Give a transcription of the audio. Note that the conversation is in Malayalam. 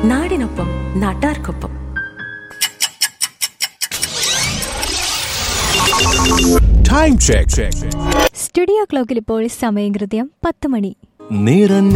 നാടിനൊപ്പം നാട്ടാർക്കൊപ്പം. Time check. സ്റ്റുഡിയോ ക്ലോക്കിൽ ഇപ്പോൾ സമയം കൃത്യം 10 മണി.